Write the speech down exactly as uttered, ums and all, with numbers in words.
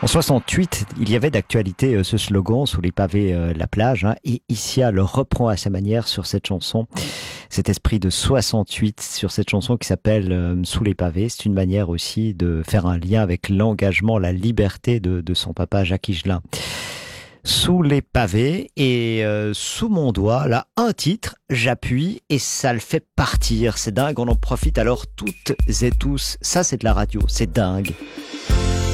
En soixante-huit, il y avait d'actualité euh, ce slogan sous les pavés euh, la plage, hein, et Isia le reprend à sa manière sur cette chanson. Cet esprit de soixante-huit sur cette chanson qui s'appelle euh, Sous les pavés, c'est une manière aussi de faire un lien avec l'engagement, la liberté de, de son papa Jacques Higelin. Sous les pavés et euh, sous mon doigt, là, un titre, j'appuie et ça le fait partir. C'est dingue, on en profite alors toutes et tous. Ça, c'est de la radio, c'est dingue.